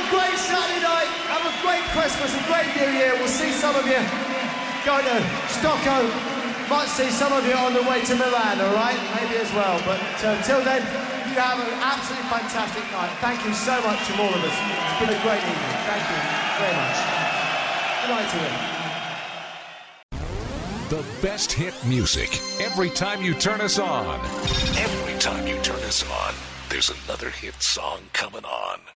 a great Saturday night. Have a great Christmas, a great New Year. We'll see some of you going to Stockholm. Might see some of you on the way to Milan, all right? Maybe as well. But until then, you have an absolutely fantastic night. Thank you so much from all of us. It's been a great evening. Thank you very much. Good night to you. The best hit music every time you turn us on. Every time you turn us on, there's another hit song coming on.